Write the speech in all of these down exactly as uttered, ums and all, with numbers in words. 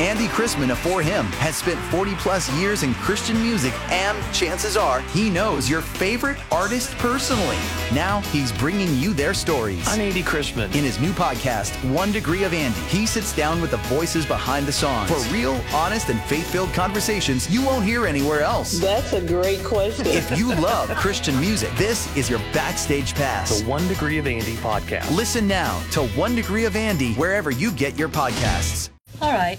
Andy Chrisman of For Him has spent forty plus years in Christian music, and chances are he knows your favorite artist personally. Now he's bringing you their stories. I'm Andy Chrisman. In his new podcast, One Degree of Andy, he sits down with the voices behind the songs for real, honest, and faith-filled conversations you won't hear anywhere else. That's a great question. If you love Christian music, this is your backstage pass. The One Degree of Andy podcast. Listen now to One Degree of Andy wherever you get your podcasts. All right.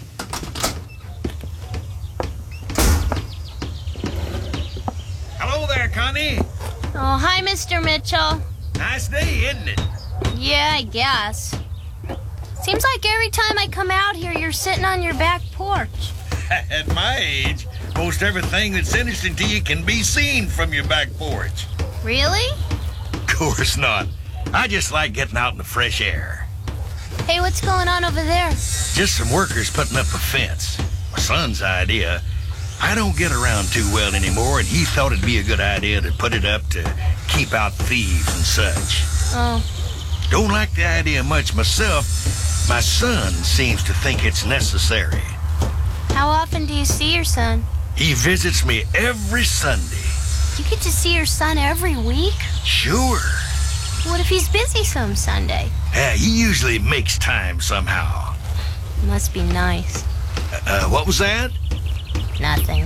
Hello there, Connie. Oh, hi, Mister Mitchell. Nice day, isn't it? Yeah, I guess. Seems like every time I come out here, you're sitting on your back porch. At my age, most everything that's interesting to you can be seen from your back porch. Really? Of course not. I just like getting out in the fresh air. Hey, what's going on over there? Just some workers putting up a fence. My son's idea. I don't get around too well anymore, and he thought it'd be a good idea to put it up to keep out thieves and such. Oh. Don't like the idea much myself. My son seems to think it's necessary. How often do you see your son? He visits me every Sunday. You get to see your son every week? Sure. What if he's busy some Sunday? Yeah, he usually makes time somehow. Must be nice. Uh, what was that? Nothing.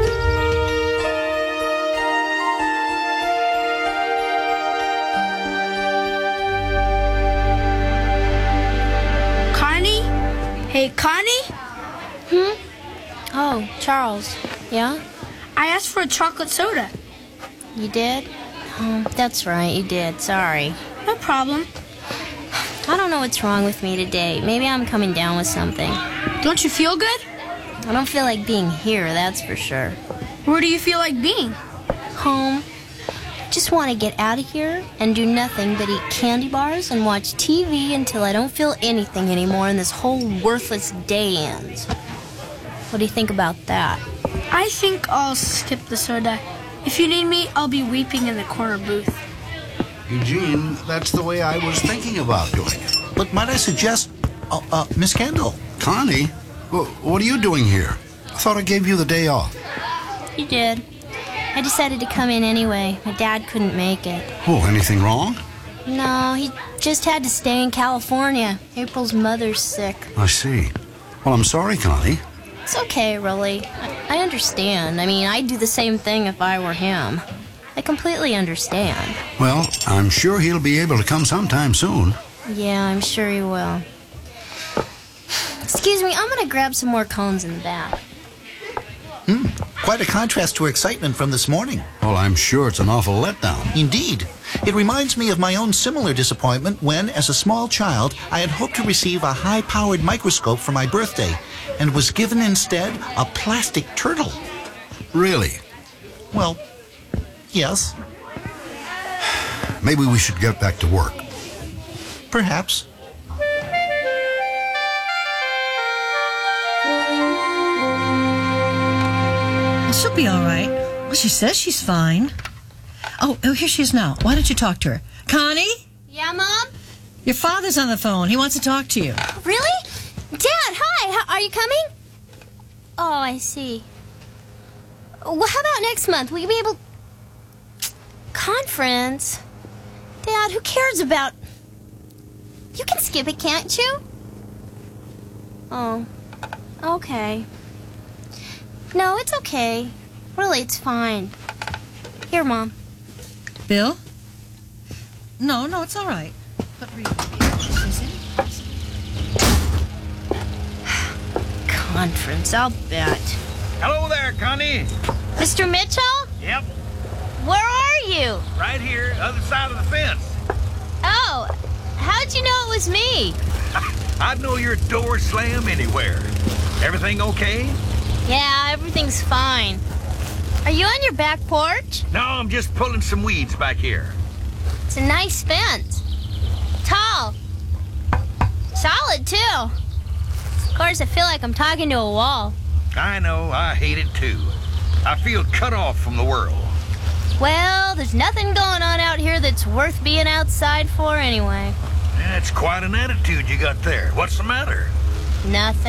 Connie? Hey, Connie? Hmm? Oh, Charles. Yeah? I asked for a chocolate soda. You did? Oh, that's right, you did. Sorry. No problem. I don't know what's wrong with me today. Maybe I'm coming down with something. Don't you feel good? I don't feel like being here, that's for sure. Where do you feel like being? Home. Just want to get out of here and do nothing but eat candy bars and watch T V until I don't feel anything anymore and this whole worthless day ends. What do you think about that? I think I'll skip the soda. If you need me, I'll be weeping in the corner booth. Eugene, that's the way I was thinking about doing it. But might I suggest, uh, uh, Miss Kendall? Connie, wh- what are you doing here? I thought I gave you the day off. You did. I decided to come in anyway. My dad couldn't make it. Oh, anything wrong? No, he just had to stay in California. April's mother's sick. I see. Well, I'm sorry, Connie. It's okay, really. I, I understand. I mean, I'd do the same thing if I were him. I completely understand. Well, I'm sure he'll be able to come sometime soon. Yeah, I'm sure he will. Excuse me, I'm gonna grab some more cones in the back. Hmm, quite a contrast to her excitement from this morning. Well, I'm sure it's an awful letdown. Indeed. It reminds me of my own similar disappointment when, as a small child, I had hoped to receive a high-powered microscope for my birthday and was given instead a plastic turtle. Really? Well, yes. Maybe we should get back to work. Perhaps. She'll be all right. Well, she says she's fine. Oh, oh, here she is now. Why don't you talk to her? Connie? Yeah, Mom? Your father's on the phone. He wants to talk to you. Really? Dad, hi. How, are you coming? Oh, I see. Well, how about next month? Will you be able... Conference? Dad, who cares about... You can skip it, can't you? Oh, okay. No, it's okay. Really, it's fine. Here, Mom. Bill? No, no, it's all right. But really, is it? Conference, I'll bet. Hello there, Connie. Mister Mitchell? Yep, Where are you? right here, other side of the fence. Oh, how'd you know it was me? I'd know your door slam anywhere. Everything okay? Yeah, everything's fine. Are you on your back porch? No, I'm just pulling some weeds back here. It's a nice fence. Tall. Solid, too. Of course, I feel like I'm talking to a wall. I know, I hate it too. I feel cut off from the world. Well, there's nothing going on out here that's worth being outside for anyway. That's quite an attitude you got there. What's the matter? Nothing.